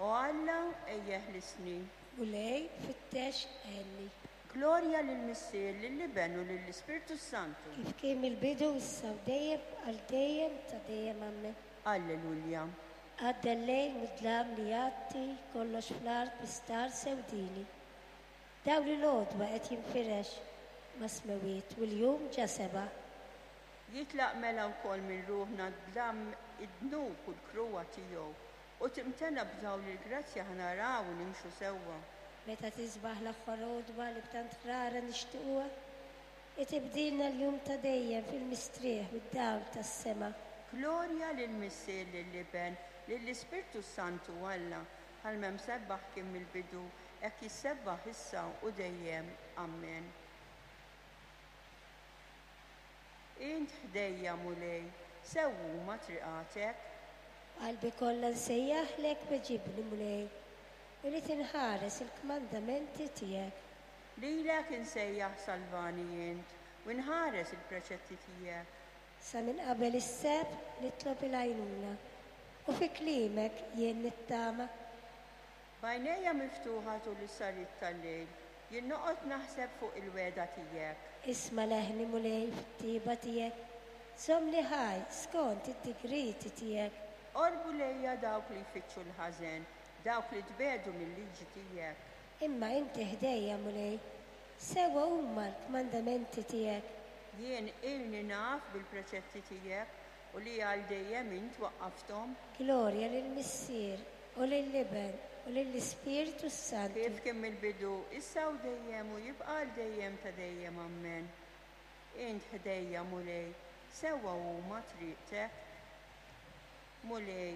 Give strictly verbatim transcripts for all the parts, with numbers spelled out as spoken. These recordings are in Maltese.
U Alla ejjeħ l-isni. Mulej fittex għelli. Glorja lill-Missier, lill-Liben u lill-Ispirtu Santu. Kif kien il-bidu issa u dejjem għal dejjem ta' dejjem Amen. Alleluja. Għadda l-lejl mid-dlam li jatti kollox fl-art bistar sewdini. Daw li l-odwa qed jinfirex ma' smewiet u l-jum ġa seba'. Jitlaq mela wkoll minn ruħna d-dlam id-dnub u l-kruwa tiegħu u timtena b'daw li l-grazzja ħanaraw u nimxu sewwa. Meta tisbaħ l-aħħar odwa li b'tant ħrara nixtiequha, itibdilna l-jum ta' dejjem fil-mistrieħ u d-dawl tas-sema. Glorja lill-Missier, lill-Liben, lill-Ispirtu Santu Alla, ħalmem sebbaħ kien mill-bidu, hekk jissebbaħ issa u dejjem. Amen. Int ħdejja mulej, sewwu ma triqatek. Qalbi kollha nsejjaħlek beġibni mulej, u li tinħares il-kmandamenti tiegħek. Lilek insejjaħ salvani jint, u nħares il-preċetti tiegħek. Sa minn qabel is-seb nitlob il-għajnuna, u fi klimek jien nittama. Bajnejja miftuħa tul is-sarit tal-lejl, jien noqgħod naħseb fuq il-weda tiegħek. Isma' leħni mulej fit-tiba tiegħek, somli ħaj skont id-digriti tiegħek. Orbu lejja dawk li jfittxu l-ħażen, dawk li tbedu mill-liġi tiegħek. Imma inti ħdejja mulej, sewa huma l-kmandamenti tiegħek. Jien ilni naf bil-preċetti tiegħek u li għal dejjem int waqqafthom. Glorja lill-Missier u lill-Liben u lill-Ispirtu Santu. Kif kien mill-bidu, issa u dejjem u jibqa' l dejjem ta' dejjem. Amen. Int ħdejja mulej, sewwa huma triqtek. Mulej,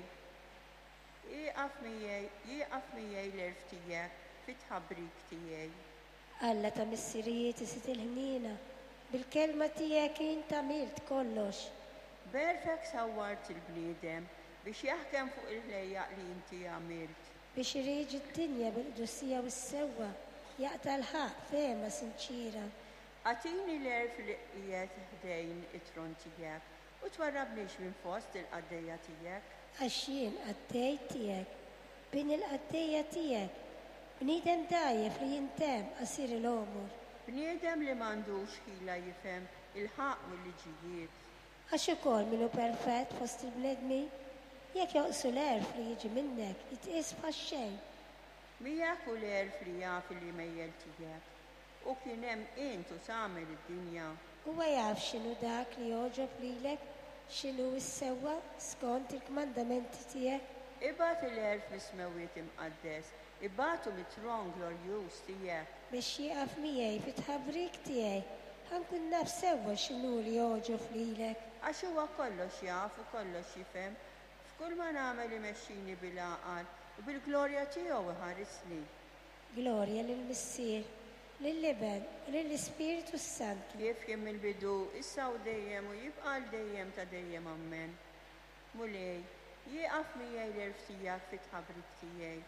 jieqaf miegħi l-erf tiegħek fit-tħabbrik tiegħi. Alla ta' missirijiet isit il-ħnina, bil-kelma tiegħek int għamilt kollox. Berfek sawwart il-bniedem biex jaħkem fuq il-ħlejjaq li inti għamilt. Biex iriġi d-dinja bil-qdussija u s-sewwa, jaqta l-ħaq fehma sinċira. Għatini l-erf li qiegħed ħdejn it-tron tiegħek u twarrabniex minn fost il-qaddejja tiegħek. Għax jien qaddej tiegħek, bin il-qaddejja tiegħek, bniedem dajjef li jintem qasir il-omur. Bniedem li m'għandux ħila jifhem il-ħaq mill-liġijiet. Għax ukoll minnu perfett fost il-bnedmin, jekk joqsu l-erf li jiġi minnek, jitqies b'ħax-xejn. Miegħek u l-erf li jaf li mejjel tiegħek u kien hemm int u tagħmel id-dinja. Huwa jaf x'inhu dak li joġob lilek, x'inhu s-sewwa skont il-kmandamenti tiegħek. Ibgħat il-erf mismewiet imqaddes, ibgħatu mit-tron glorjuż tiegħek. Biex jieqaf miegħi fit-tħabbrik tiegħi, ħankun naf sewwa x'inhu li joġob lilek. Għax huwa kollox jaf u kollox jifhem, f'kull ma nagħmel imexxini bil-għaqal u bil-glorja tiegħu iħarisni. Glorja lill-Missier, lill-Liben u lill-Ispirtu Santu. Kif kien mill-bidu, issa u dejjem u jibqa' l-dejjem ta' dejjem. Amen. Mulej, jieqaf miegħi l-erf tiegħek fit-tħabbrik tiegħi.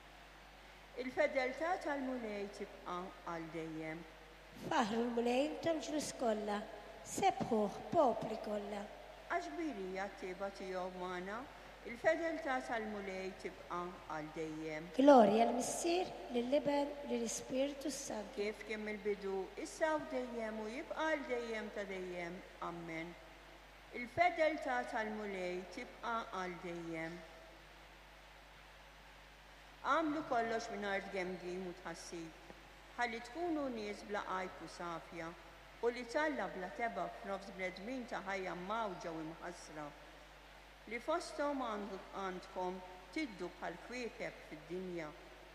Il-fedeltà tal-mulej tibqa' għal dejjem. Faħru l-mulej intom ġlus kollha, sebħuh popli kollha. Għax birija t-tieba tiegħu magħna, il-fedeltà tal-mulej tibqa' għal dejjem. Glorja l-Missier, lill-Liben u lill-Ispirtu Santu. Kif kien mill-bidu, issa u dejjem u jibqa' l dejjem ta' dejjem. Amen. Il-fedeltà tal-mulej tibqa' għal dejjem. Għamlu kollox mingħajr tgemgim u tħassib, ħalli tkunu nies bla qajb u safja u li talla bla teba f'nofs bnedmin ta' ħajja mawġa u imħassra. Li fosthom għandkom tiddu bħal kwiekeb fid-dinja.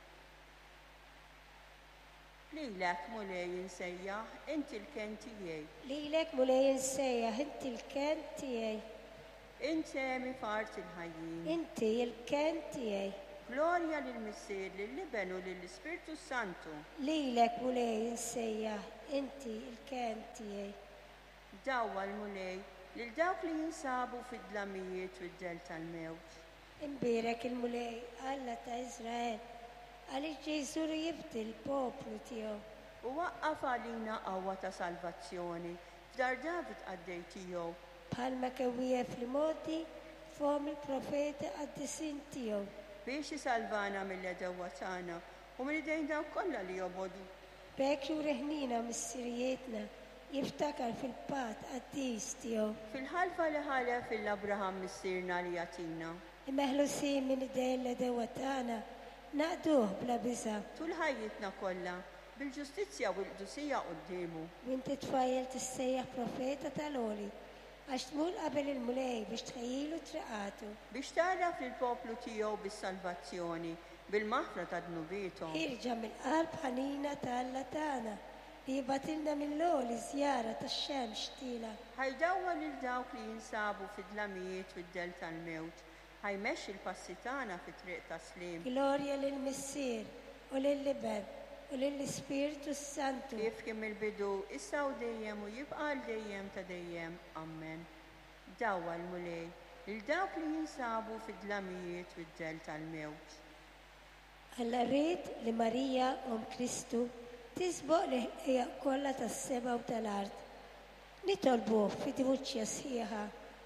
Lilek mulej insejjaħ, inti l-ken tiegħi. Lilek mulej insejjaħ, inti l-ken tiegħi. Insemi fart il-ħajjin. Inti l-ken tiegħi. Glorja lill-Missier, lill-Liben u lill-Ispirtu Santu. Lilek mulej insejjaħ, inti l-ken tiegħi. Dawwa l-mulej lil dawk li jinsabu fid-dlamijiet u d-del tal-mewt. Imbierek il-mulej Alla ta' Iżrael, għaliex ġejżur jibdi l-poplu tiegħu. U waqqaf għalina qawwa ta' salvazzjoni f'dar David qaddej tiegħu. Bħalma kewwiegħ fl-modi fhom il-profeti qaddisin tiegħu. biex isalvana mill-edewa tagħna u mill-idejn dawk kollha li jobodu. B'hekk juri ħnina u missirijietna jiftakar fil-pat qaddis tiegħu. Fil-ħalfa li ħalef fil-Abraham missierna li jagħtina. Meħlusin minn idejn l-edewa tagħna naqduh bla biża'. Tul ħajjitna kollha bil-ġustizzja u l-qdusija qudiemu. Inti tfajjel tissejjaħ profeta tal-għoli għax tmur qabel il-mulej biex tħejjilu triqatu. Biex taraf lill-poplu tiegħu bis-salvazzjoni bil-maħfra ta' dnubietom. Irġa' mill-qalb ħanina tal-Alla tagħna li jibatilna mill-għoli żjara tax-xemx tila. Ħajdawwa lil dawk li jinsabu fid-dlamijiet fid-del tal-mewt. Ħajmexxi l-passi tagħna fit-triq ta' slim. Glorja lill-Missier u lill-Liber u lill-Ispiritu Santu. Kif kien mill-bidu, issa u dejjem u jibqa' dejjem ta' dejjem. Amen. Dawwa l-mulej lil dawk li jinsabu fid-dlamijiet fid-del tal-mewt. Alla rrid li Marija Om Kristu tisboq li ħejja kollha tas-seba' u tal-art. Nitolbuh fiduċja sħiħa.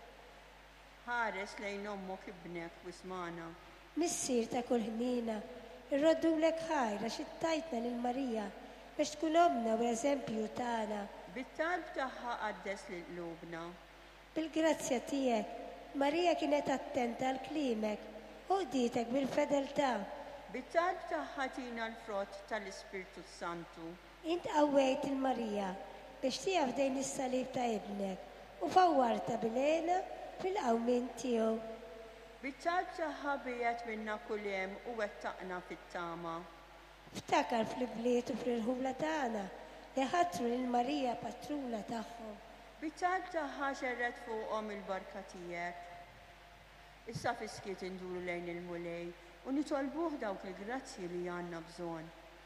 Ħares lejn ommok ibnek wismana. Missier ta' kull ħnina, irroddulek ħajra xittajtna lil Marija biex tkun omna u eżempju tagħna. Bit-talb tagħha qaddes lil qlubna. Bil-grazzja tiegħek, Marija kienet attenta għal klimek u ħditek bil-fedeltà. Bit-talb tagħha tina l-frott tal-Ispirtu Santu. Int qawwejt il-Marija biex tiegħek dejn is-salib ta' ibnek u fawwarta bil-għena fil-qawmin tiegħu. Bit-talb tagħha biegħet minna kull hemm u wettaqna fit-tama. Ftakar fl-bliet u fl-irħula tagħna li ħattru lil Marija patruna tagħhom. Bit-talb tagħha xerret fuqhom il-barka tiegħek. Issa fiskiet induru lejn il-mulej u nitolbuh dawk il-grazzi li għandna bżonn.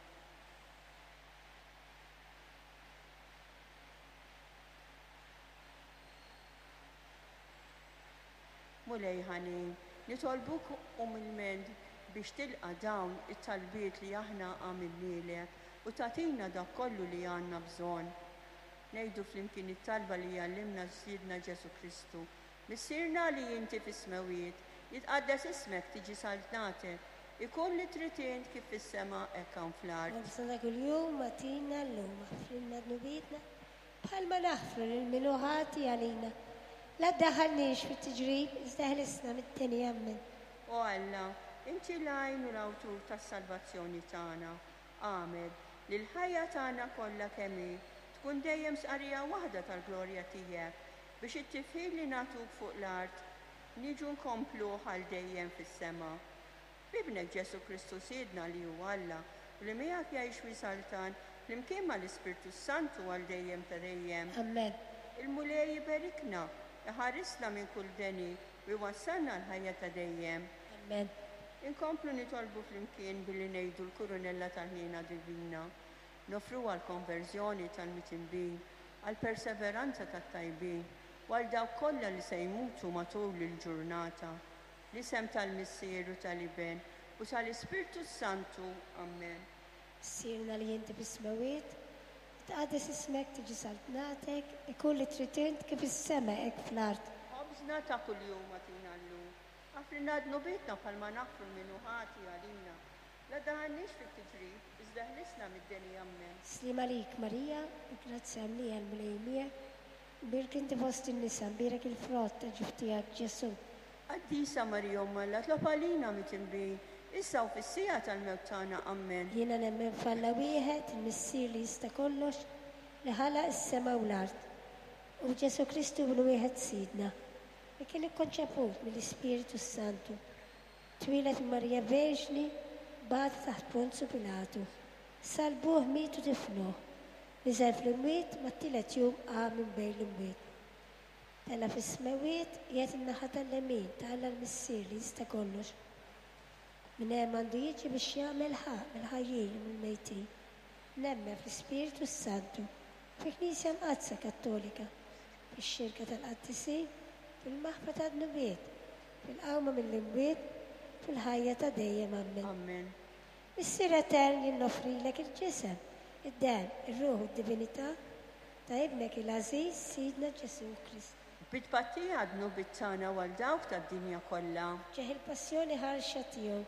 Mulej ħanin, nitolbuk umilment biex tilqa dawn it-talbiet li aħna għamilnielek u tatina dak kollu li għandna bżonn. Ngħidu flimkien it-talba li għallimna Sidna Ġesu Kristu. Missierna li inti fis-smawiet, jitqaddes ismek tiġi saltnatek, ikun li trid int kif fis-sema hekk hawn fl-art. Nafsana kuljum matina llum ħafrilna dnubietna bħalma naħfru lil minuħati għalina. La ddaħħalniex fit-tiġrib iżda ħlisna mid-tieni Amen. O Alla, inti l-għajn u l-awtur tas-salvazzjoni tagħna. Amen. Lil ħajja tagħna kollha kemm hi tkun dejjem sqarrija waħda tal-glorja tiegħek biex it-tifħil li nagħtuk fuq l-art niġu nkomplu għal dejjem fis-sema. Bibnek Ġesu Kristu Sidna li huwa Alla u li miegħek jgħix wisaltan flimkien mal-Ispirtu Santu għal dejjem ta' dejjem. Amen. Il-mulej jiberikna, iħarisna minn kull deni u jwassalna l-ħajja ta' dejjem. Amen. Inkomplu nitolbu flimkien billi ngħidu l-kurunella tal-ħina divina, nofru għal-konverżjoni tal-mitinbin, għal-perseveranza tat-tajbin, u għal dawk kollha li se jmutu matul il-ġurnata, l-isem tal-Missieru tal-Iben u tal-Ispirtu Santu. Amen. Sirna li jinti bis-smawiet, tqaddis ismek tiġi saltnatek, ikun li trid int kif is-sema hekk fl-art. Ħobżna ta' kuljum atina llum. Għafrinna dnubietna bħalma naħfru l-minuħati għalina. La daħannix fit-tiġrib, iżda ħlisna mid-deni Amen. Slim għalik Marija, grazzja mlija l-mulejmija, birk inti fost in-nisa, birek il-frott ta' ġiftijak Ġesu. Qaddisa Marija Alla, tlop għalina mitinbin, issa u fis-sija tal-mewt tagħna Amen. Jiena nemmen f'Alla wieħed, il-Missier li jista' kollox, li ħalaq is-sema u l-art. U Ġesu Kristu bnu wieħed Sidna, li kien ikkonċeput mill-Ispiritu Santu. Twilet Marija Verġni, bad taħt Ponzu Pilatu. Salbuh mitu tifnuh. Niżel fl-imwiet ma t-tielet jum qam minn bejn l-imwiet. Tella fis-smawiet qiegħed in-naħa tal-lemin tagħla l-Missier li jista' kollox. Min hemm għandu jiġi biex jagħmel ħaq mill-ħajjin u mill-mejtin. Nemmen fl-Ispiritu Santu, fi-Knisja Mqazza Kattolika, fix-xirka tal-qaddisin, fil-maħfa tad-nubiet, fil-qawma mill-imwiet, fil-ħajja ta' dejjem Amen. Amen. Missier Etern jinnofrilek il-ġisem, id-dem, ir-ruħ u d-divinità ta' ibnek il-Aziz Sidna Ġesu Kristu. Bit-pattija dnubit tagħna għal dawk tad-dinja kollha. Ġeħ il-passjoni ħarxa tiegħu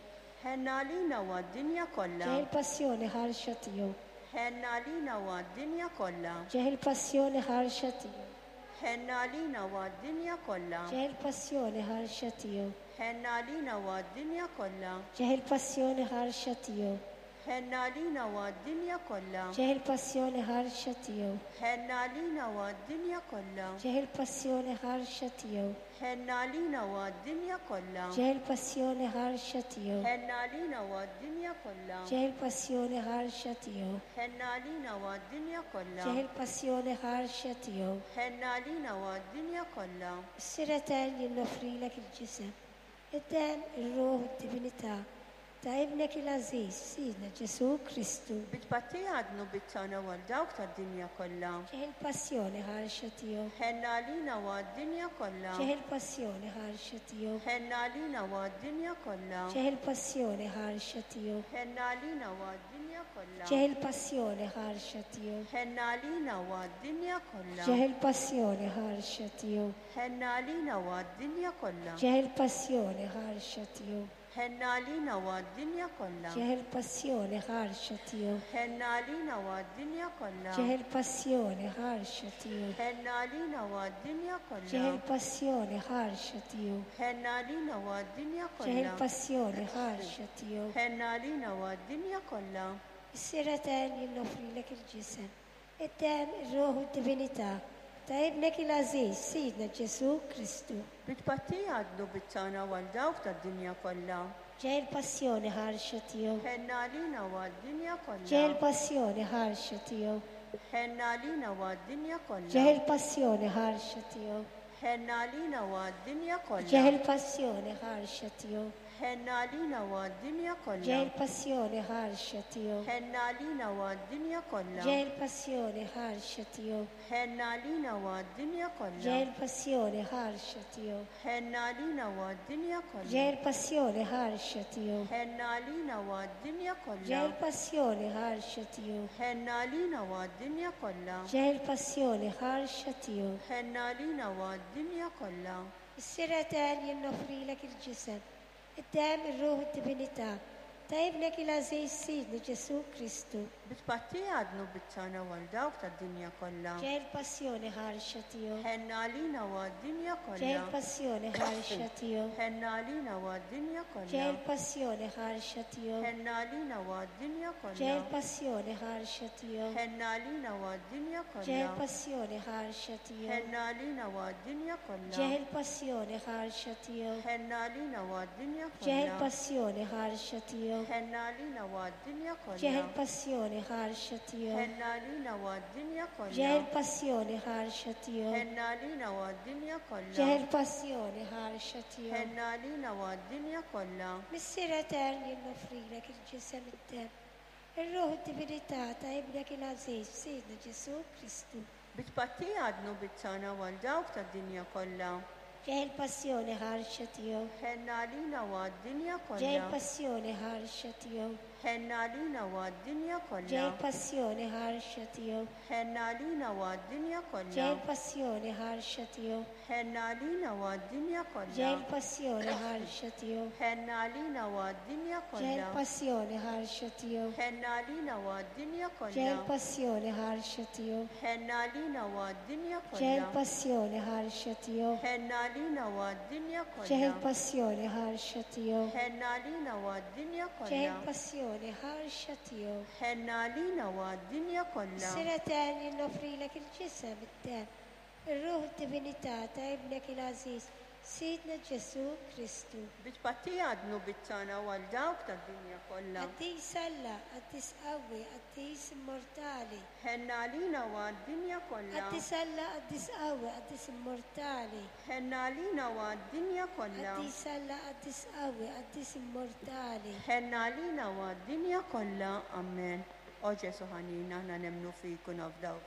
Ħenna għalina u għad-dinja kollha. ġeħ il-passjoni ħarxa tiegħu. Ħenna għalina u għad-dinja kollha. ġeħ il-passjoni ħarxa tiegħu. Ħenna għalina u għad-dinja kollha. ġeħ il-passjoni ħarxa tiegħu. Ħenna għalina u għad-dinja kollha. ġeħ il-passjoni ħarxa tiegħu. Ħenna għalina u għad-dinja kollha. ġeħ il-passjoni ħarxa tiegħu. Ħenna għalina u għad-dinja kollha. ġeħ il-passjoni ħarxa tiegħu. Ħenna għalina u għad-dinja kollha. ġeħ il-passjoni ħarxa tiegħu. Ħenna għalina u għad-dinja kollha. ġeħ il-passjoni ħarxa tiegħu. Ħenna għalina u għad-dinja kollha. ġeħ il-passjoni ħarxa tiegħu. Ħenna għalina u għad-dinja kollha. Is-sira eterni jinnofrilek il-ġisem, id-dem, ir-ruħ, id-divinità ta' ibnek il-Aziz, Sidna Ġesu Kristu. Bit-patti għadnu bit-tana għal dawk tad-dinja kollha. ġeħ il-passjoni ħarxa tiegħu. Ħenna għalina u għad-dinja kollha. ġeħ il-passjoni ħarxa tiegħu. Ħenna għalina u għad-dinja kollha. ġeħ il-passjoni ħarxa tiegħu. Ħenna għalina u għad-dinja kollha. ġeħ il-passjoni ħarxa tiegħu. Ħenna għalina u għad-dinja kollha. ġeħ il-passjoni ħarxa tiegħu. Ħenna għalina u għad-dinja kollha. ġeħ il-passjoni ħarxa tiegħu. Ħenna għalina u għad-dinja kollha. ġeħ il-passjoni ħarxa tiegħu. Ħenna għalina u għad-dinja kollha. ġeħ il-passjoni ħarxa tiegħu. Ħenna għalina u għad-dinja kollha. ġeħ il-passjoni ħarxa tiegħu. Ħenna għalina u għad-dinja ġeħ kollha. il-passjoni ħarxa tiegħu. Ħenna għalina u għad-dinja kollha. Is-sira eterni jinnofrilek il-ġisem, id-dem, ir-ruħ u d-divinità ta' ibnek il-Aziz, Sidna Ġesu Kristu. Bit-patti għadnu bit-tana għal dawk tad-dinja kollha. ġeħ il-passjoni ħarxa tiegħu. Ħenna għalina u għad-dinja ġeħ kollha. il-passjoni ħarxa tiegħu. Ħenna għalina u għad-dinja ġeħ kollha. il-passjoni ħarxa tiegħu. Ħenna għalina u għad-dinja ġeħ kollha. il-passjoni ħarxa tiegħu. Ħenna għalina u għad-dinja ġeħ kollha. il-passjoni ħarxa tiegħu. Ħenna għalina u għad-dinja kollha. ġeħ il-passjoni ħarxa tiegħu. Ħenna għalina u għad-dinja ġeħ kollha. il-passjoni ħarxa tiegħu. Ħenna għalina u għad-dinja ġeħ kollha. il-passjoni ħarxa tiegħu. Ħenna għalina u għad-dinja ġeħ kollha. il-passjoni ħarxa tiegħu. Ħenna għalina u għad-dinja kollha. ġeħ il-passjoni ħarxa tiegħu. Ħenna għalina u għad-dinja kollha. Is-sira eterni jinnofrilek il-ġisem, id-dem, ir-ruħ u d-divinità ta' ibnek il-Aziz, Sidna Ġesu Kristu. Bit-patti għadnu bit-tana għal dawk tad-dinja kollha. ġeħ il-passjoni ħarxa tiegħu. Ħenna għalina u għad-dinja ġeħ kollha. il-passjoni ħarxa tiegħu. Ħenna għalina u għad-dinja ġeħ kollha. il-passjoni ħarxa tiegħu. Ħenna għalina u għad-dinja ġeħ kollha. il-passjoni ħarxa tiegħu. Ħenna għalina u għad-dinja ġeħ kollha. il-passjoni ħarxa tiegħu. Ħenna għalina u għad-dinja ġeħ kollha. il-passjoni ħarxa tiegħu. Ħenna għalina u għad-dinja ġeħ kollha. il-passjoni ħarxa tiegħu. Ħenna għalina u għad-dinja ġeħ kollha. il-passjoni ħarxa tiegħu. Ħenna għalina u għad-dinja ġeħ kollha. il-passjoni ħarxa tiegħu. Ħenna għalina u għad-dinja ġeħ kollha. il-passjoni ħarxa tiegħu. Ħenna għalina u għad-dinja kollha. Mis-sira eterni jinnofrilek il-ġisem id-dem, ir-ruħ u d-divinità ta' ibnek il-Aziz, Sidna Ġesu Kristu. Bit-patti għadnu bit-tana għal dawk tad-dinja kollha. ġeħ il-passjoni ħarxa tiegħu. Ħenna għalina u għad-dinja ġeħ kollha. il-passjoni ħarxa tiegħu. Ħenna għalina u għad-dinja ġeħ kollha. il-passjoni ħarxa tiegħu. Ħenna għalina u għad-dinja ġeħ kollha. il-passjoni ħarxa tiegħu. Ħenna għalina u għad-dinja ġeħ kollha. il-passjoni ħarxa tiegħu. Ħenna għalina u għad-dinja ġeħ kollha. il-passjoni ħarxa tiegħu. Ħenna għalina u għad-dinja ġeħ kollha. il-passjoni ħarxa tiegħu. Ħenna għalina u għad-dinja ġeħ kollha. il-passjoni ħarxa tiegħu. Ħenna għalina u għad-dinja ġeħ kollha. il-passjoni ħarxa tiegħu. Ħenna għalina u għad-dinja ġeħ kollha. il-passjoni ħarxa tiegħu. Ħenna għalina u għad-dinja kollha. Sira eterni nofrilek il-ġisem id-dem, ir-ruħ u d-divinità ta' ibnek il-Aziz, Sidna Ġesu Kristu. Bit-patti għadnu bit-tana għal dawk tad-dinja kollha. Għaddis Alla, għaddis qawwi, għaddis immortali. Ħenna għalina u għad-dinja kollha. Għaddis Alla, għaddis qawwi, għaddis immortali. Ħenna għalina u għad-dinja kollha. Għaddis Alla, għaddis qawwi, għaddis immortali. Ħenna għalina u għad-dinja kollha. Amen. O Ġesu ħanina aħna nemnu fiku nafdaw.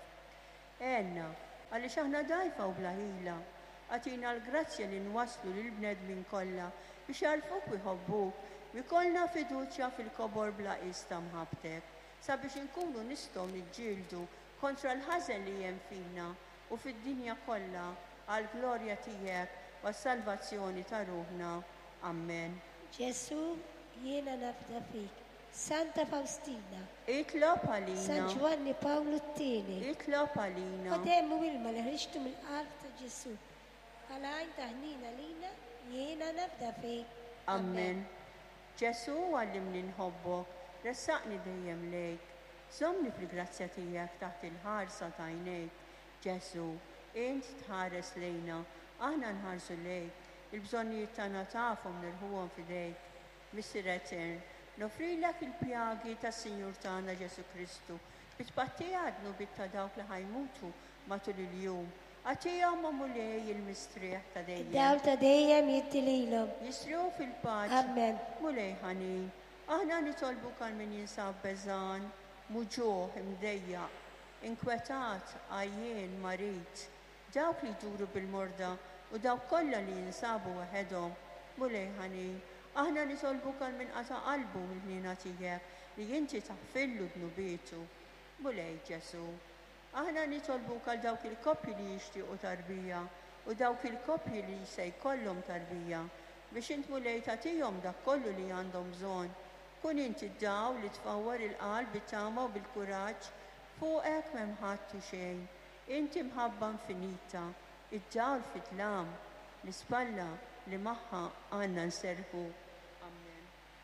Enna, għaliex aħna dajfa u blaħila. Għatina l-grazzja li nwaslu l-bnedmin kollha biex jarfuk u jħobbuk, jkollna fiduċja fil-kobor bla ista mħabtek, sabiex inkunu nistgħu niġġieldu kontra l-ħażen li hemm fina u fid-dinja kollha għall glorja tiegħek was salvazzjoni ta' ruħna. Amen. Ġesu jiena nafda fik. Santa Faustina, itlob San għalina, Giovanni Paolo t-Tieni, itlob għalina. u dem u ilma li ħriġtu mill-qalb ta' Ġesu. Għalajn taħnina lina, jiena nafda fik. Amen. Ġesu għallimni nħobbok, ressaqni dejjem lejk. Zomni fil-grazzja tiegħek taħt il-ħarsa ta' għajnejk. Ġesu, int tħares lejna, aħna nħarsu lejk. Il-bżonnijiet tagħna tafhom nirħuhom fidejk. Mister Etern, nofrilek il-pjagi tas-Sinjur tagħna Ġesu Kristu. Bitpatti għadnu bitta dawk li ħajmutu matul il-jum. Għatijom ma mulej il-mistrieħ ta' dejjem. Dawl ta' dejjem jittililhom. Jisriw fil-paċi. Amen. Mulej ħanin. Aħna nitolbu kal min jinsab beżan, muġuħ, imdejja, inkwetat, għajjen, marit. Dawk li jduru bil-morda u dawk kollha li jinsabu waħedhom. Mulej ħanin. Aħna nitolbu kal min qata' qalbu mill-ħnina tiegħek li inti taħfillu dnubietu. Mulej Ġesu. Aħna nitolbu kal dawk il-koppji li jixtiequ tarbija u dawk il-koppji li se jkollhom tarbija biex int mulej tagħtihom dak kollu li għandhom bżonn. Kun inti daw li tfawwar il-qalb bit-tama u bil-kuraġġ fuqek m'hemm ħadtu xejn. Inti mħabba infinita, id-dawl fit-tlam, l-ispalla li magħha għandna nserħu. Amen.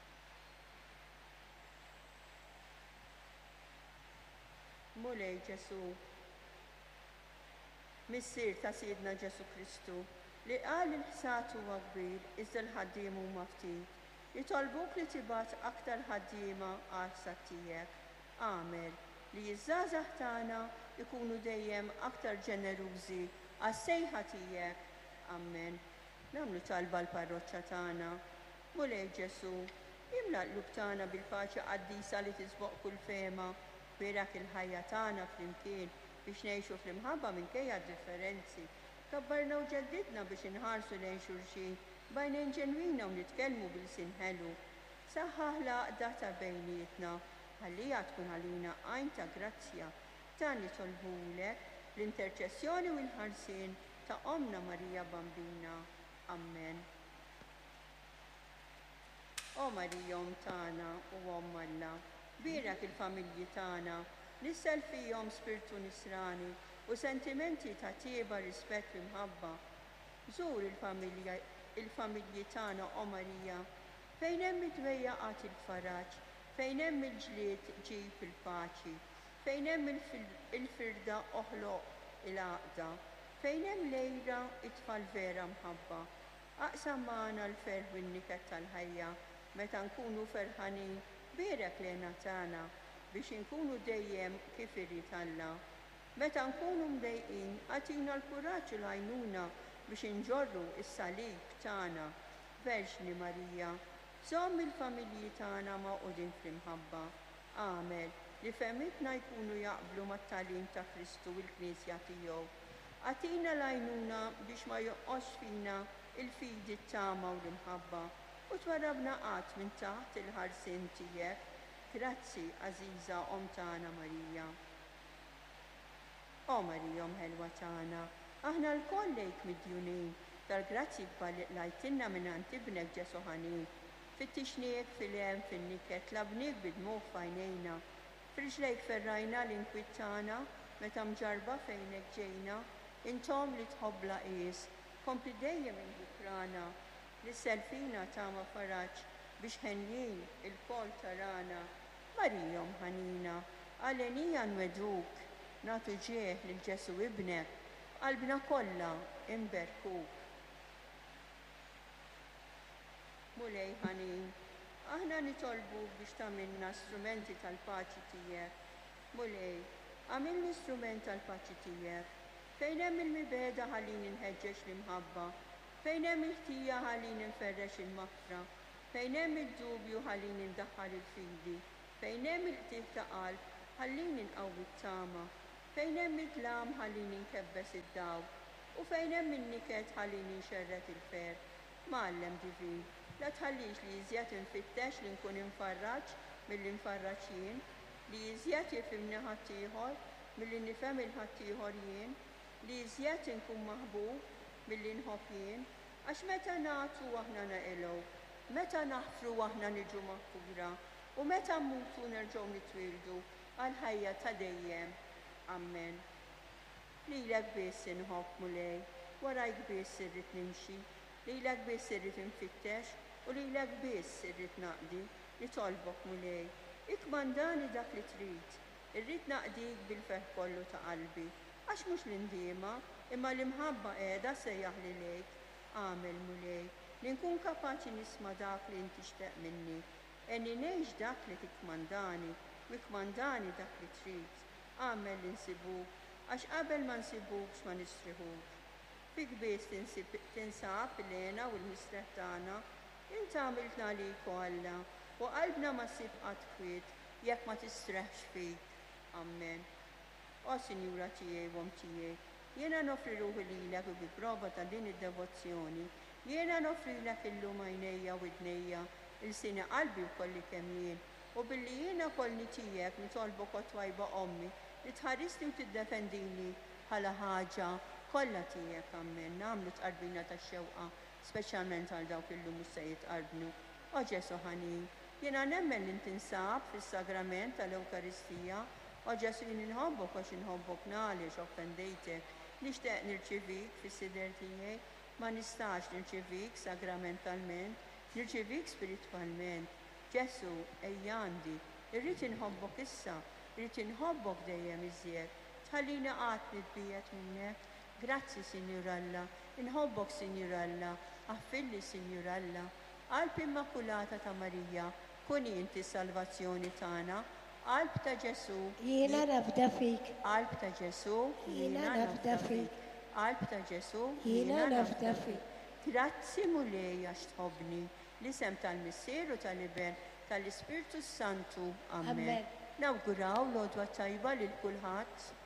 Mulej Ġesu, missier ta' Sidna Ġesu Kristu, li qal il-ħsat huwa kbir, iżda l-ħaddiem huma ftit. Jitolbuk li tibat aktar ħaddiema għal tiegħek. Għamel li jiż-żgħażagħ tagħna ikunu dejjem aktar ġenerużi għas-sejħa tiegħek. Amen. Nagħmlu talba l-parroċċa tagħna. Mulej Ġesu, imla l-qlub tagħna bil-paċi qaddisa li tisboq kull fema. Birak il-ħajja tagħna flimkien biex ngħixu fl-imħabba minkejja differenzi. Kabbarna u ġeddidna biex inħarsu lejn xulxin, bajnejn ġenwina u nitkellmu bil-sin ħelu. Saħħaħ laqda ta' bejnietna, ħallija tkun għalina għajn ta' grazzja. Dan nitolbulek l-interċessjoni u l-ħarsien ta' Omna Marija Bambina. Amen. O Marija Om tagħna u Om Alla, birak il-familji tagħna, nissel fihom spiritu nisrani u sentimenti ta' tieba rispett u mħabba. Żur il-familja il-familji tagħna o Marija, fejn hemm id-dwejjaqat il-faraġ, fejn hemm il-ġlied ġib il-paċi, fejn hemm il-firda oħloq il-għaqda, fejn hemm lejra it-tfal vera mħabba. Aqsam magħna l-ferħ u n-niket tal-ħajja, meta nkunu ferħanin birak lejna tagħna biex inkunu dejjem kif irid Alla. Meta nkunu mdejqin, għatina l-kuraġġ u l-għajnuna biex inġorru is-salib tagħna. Verġni Marija, żomm il-familji tagħna maqudin fl-imħabba. Għamel li femmitna jkunu jaqblu mat-tagħlim ta' Kristu u l-Knisja tiegħu. Għatina l-għajnuna biex ma joqqos fina il-fidi t-tama u l-imħabba u twarabna qatt minn taħt il-ħarsien tiegħek. Grazzi, Aziza Om tagħna Marija. O Marija Om ħelwa tagħna, aħna l-koll lejk midjunin, tal-grazzi kbali lajtinna minnant ibnek Ġesu ħanin. Fittixniek fil-hemm fin-niket, labnik bidmuh f'għajnejna. Friġlejk ferrajna l-inkwiet tagħna, meta mġarba fejnek ġejna, intom li tħobbla qies, kompli dejjem inbukrana, li selfina tama faraġġ biex ħenjin il-kol tarana. Marija Om ħanina, għalenija nweduk, natu ġieħ lil Ġesu ibnek, qalbna kollha imberkuk. Mulej ħanin, aħna nitolbu biex tagħmilna strumenti tal-paċi tiegħek. Mulej, għamilni strument tal-paċi tiegħek. Fejn hemm il-mibeda ħallin inħeġġeġ l-imħabba, fejn hemm il-ħtija ħallin inferrex il-mafra, fejn hemm id-dubju ħallin indaħħal il-fidi, fejn hemm il-qtih ta' qalb ħallin inqawwi t-tama, fejn hemm id-dlam ħallin inkebbes id-daw, u fejn hemm in-niket ħallin inxerret il-fer. Ma'allem divin, la tħallix li jiżjed infittex li nkun infarraġ milli nfarraġ jien, li jiżjed jifhimni ħadd ieħor milli nifhem il-ħadd ieħor jien, li jiżjed inkun maħbub milli nħobb jien, għax meta nagħtu aħna naqilgħu, meta naħfru aħna niġu maħfura u meta mmutu nerġgħu nitwildu għal ħajja ta' dejjem. Amen. Lilek biss inħobb mulej, warajk biss irrid nimxi, lilek biss irrid infittex u lilek biss irrid naqdi li tolbok mulej. Ikmandani dak li trid, irrid naqdik bil-ferħ kollu ta' qalbi, għax mhux l-indiema imma l-imħabba qiegħda sejjaħ lilek. Għamel mulej, li nkun kapaċi nisma' dak li inti xteq minni, enni ngħix dak li tikmandani u ikmandani dak li trid. Għamel li nsibuk, għax qabel ma nsibukx ma nisriħux. Fik biss tinsab l-għena u l-misreħ tagħna, inti għamiltna liku Alla, u qalbna ma ssib qatt kwiet jekk ma tistreħx fik. Amen. O Sinjura tiegħi u tiegħi, jiena nofri ruħi lilek u bi prova ta' din id-devozzjoni, jiena nofrilek illum għajnejja u id-nejja, il-sini qalbi u kolli kemm jien, u billi jiena kolli tiegħek nitolbok o twajba ommi li tħarisni u tiddefendini bħala ħaġa kollha tiegħek. Amen. Nagħmlu tqarbina tax-xewqa, speċjalment għal dawk illum mhux se jitqarbnu. O Ġesu ħanin, jiena nemmen li tinsab fis-sagrament tal-Ewkaristija. O Ġesu jien inħobbok għax inħobbok nagħlix offendejtek, nixtieq nirċivik fis-sider tiegħi, ma nistax nirċivik sagramentalment, nirċivik spiritwalment. Ġesu, ejjandi, irrid inħobbok issa, irrid inħobbok dejjem iżjed. Tħallina qatt nitbiet minnek. Grazzi, Sinjur Alla, inħobbok, Sinjur Alla, affilli, Sinjur Alla. Qalb Immakulata ta' Marija, kuni inti salvazzjoni tagħna. Qalb ta' Ġesu, Jiena nafda fik. qalb ta' Ġesu, Jiena nafda fik. Qalb ta' Ġesu, Jiena nafda fik. Grazzi mulej għax tħobbni, l-isem tal-Missier u tal-Iber tal-Ispirtu Santu. Amen. Amen. Nawguraw l-odwa tajba lil kulħadd.